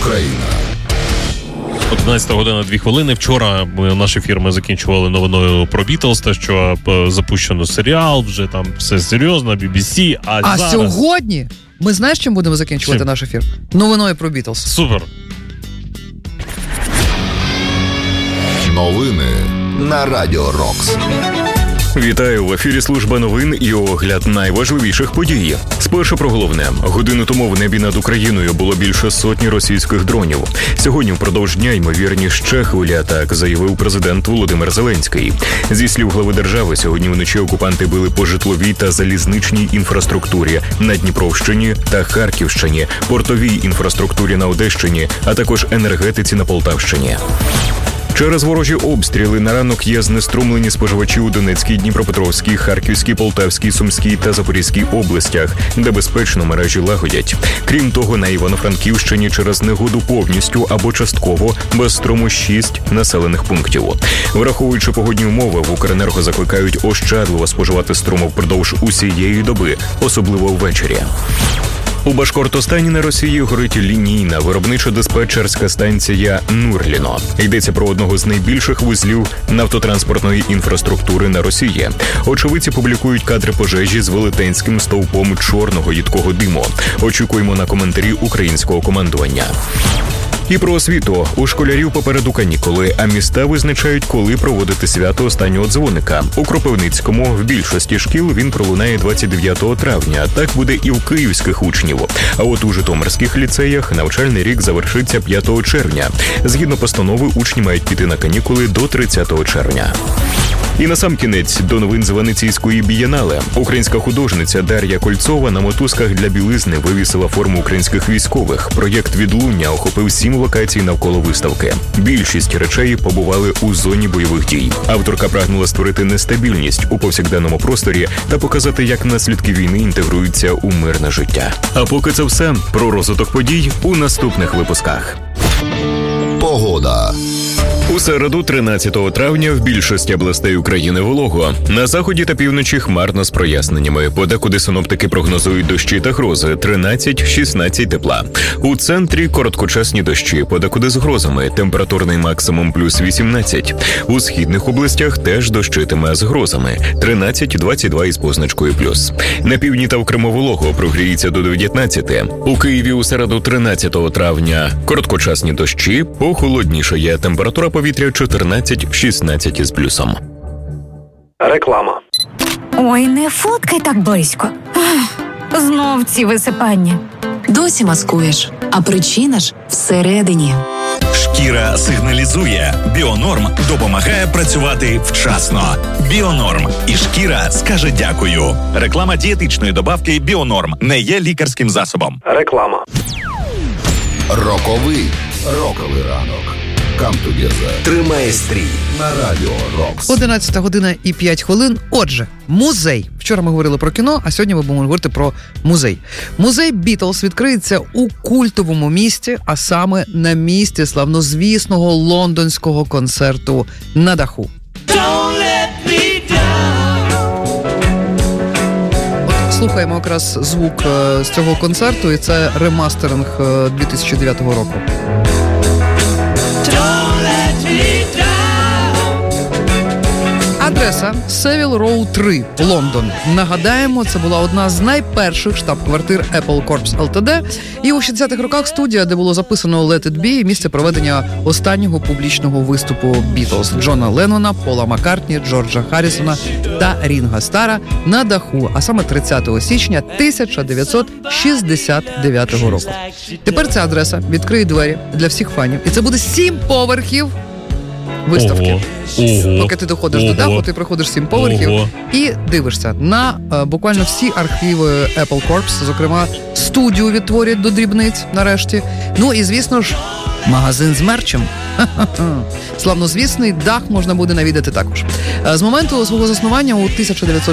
Україна. 11 година 2 хвилини. Вчора наш ефір ми закінчували новиною про Бітлз, те, що запущено серіал, вже там все серйозно, BBC, а зараз... сьогодні ми знаєш, чим будемо закінчувати наш ефір? Новиною про Бітлз. Супер. Новини на Радіо Рокс. Вітаю, в ефірі служба новин і огляд найважливіших подій. Спершу про головне. Годину тому в небі над Україною було більше сотні російських дронів. Сьогодні впродовж дня ймовірні ще хвилі атак, заявив президент Володимир Зеленський. Зі слів глави держави, сьогодні вночі окупанти били по житловій та залізничній інфраструктурі на Дніпровщині та Харківщині, портовій інфраструктурі на Одещині, а також енергетиці на Полтавщині. Через ворожі обстріли на ранок є знеструмлені споживачі у Донецькій, Дніпропетровській, Харківській, Полтавській, Сумській та Запорізькій областях, де безпечно мережі лагодять. Крім того, на Івано-Франківщині через негоду повністю або частково без струму 6 населених пунктів. Враховуючи погодні умови, в Укренерго закликають ощадливо споживати струму впродовж усієї доби, особливо ввечері. У Башкортостані на Росії горить лінійна виробничо-диспетчерська станція «Нурліно». Йдеться про одного з найбільших вузлів нафтотранспортної інфраструктури на Росії. Очевидці публікують кадри пожежі з велетенським стовпом чорного їдкого диму. Очікуємо на коментарі українського командування. І про освіту. У школярів попереду канікули, а міста визначають, коли проводити свято останнього дзвоника. У Кропивницькому в більшості шкіл він пролунає 29 травня. Так буде і в київських учнів. А от у житомирських ліцеях навчальний рік завершиться 5 червня. Згідно постанови, учні мають піти на канікули до 30 червня. І насамкінець до новин з Венеційської бієнале. Українська художниця Дар'я Кольцова на мотузках для білизни вивісила форму українських військових. Проєкт «Відлуння» охопив 7 локацій навколо виставки. Більшість речей побували у зоні бойових дій. Авторка прагнула створити нестабільність у повсякденному просторі та показати, як наслідки війни інтегруються у мирне життя. А поки це все. Про розвиток подій у наступних випусках. Погода. У середу, 13 травня, в більшості областей України волого. На заході та півночі хмарно з проясненнями. Подекуди синоптики прогнозують дощі та грози 13-16 тепла. У центрі короткочасні дощі, подекуди з грозами. Температурний максимум плюс 18. У східних областях теж дощитиме з грозами 13-22 із позначкою плюс. На півдні та в Криму волого, прогріється до 19. У Києві у середу, 13 травня, короткочасні дощі, похолоднішає. Температура повітря 14-16 із плюсом. Реклама. Ой, не фоткай так близько. Знов ці висипання. Досі маскуєш, а причина ж всередині. Шкіра сигналізує. Біонорм допомагає працювати вчасно. Біонорм. І шкіра скаже дякую. Реклама дієтичної добавки Біонорм не є лікарським засобом. Реклама. Роковий ранок. Come together. Тримає стрій на Радіо Рокс. 11 година і 5 хвилин. Отже, музей. Вчора ми говорили про кіно, а сьогодні ми будемо говорити про музей. Музей Бітлз відкриється у культовому місті, а саме на місці славнозвісного лондонського концерту на даху. От слухаємо якраз звук з цього концерту, і це ремастеринг 2009 року. Адреса Севіл Роу 3, Лондон. Нагадаємо, це була одна з найперших штаб-квартир Apple Corps Ltd. І у 60-х роках студія, де було записано Let It Be, місце проведення останнього публічного виступу Бітлз Джона Леннона, Пола Маккартні, Джорджа Харрісона та Рінга Стара на даху, а саме 30 січня 1969 року. Тепер ця адреса відкриє двері для всіх фанів. І це буде 7 поверхів виставки. Поки ти доходиш до даху, ти проходиш 7 поверхів і дивишся на буквально всі архіви Apple Corps, зокрема студію відтворять до дрібниць нарешті. Ну і, звісно ж, магазин з мерчем. Славнозвісний дах можна буде навідати також. З моменту свого заснування у 1900